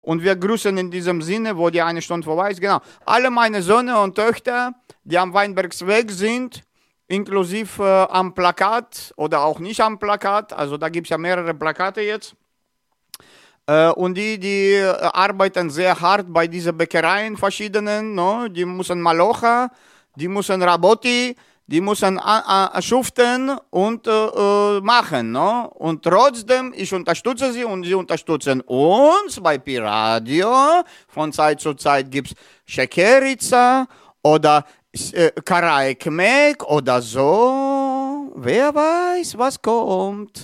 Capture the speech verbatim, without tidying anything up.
Und wir grüßen in diesem Sinne, wo die eine Stunde vorbei ist. Genau. Alle meine Söhne und Töchter, die am Weinbergsweg sind, inklusive äh, am Plakat oder auch nicht am Plakat. Also da gibt es ja mehrere Plakate jetzt. Äh, und die, die äh, arbeiten sehr hart bei diesen Bäckereien verschiedenen. No? Die müssen Malocha, die müssen Raboti, die müssen äh, schuften und äh, äh, machen. No? Und trotzdem, ich unterstütze sie und sie unterstützen uns bei Pi-Radio. Von Zeit zu Zeit gibt es Shekerica oder äh, Karaekmek oder so. Wer weiß, was kommt.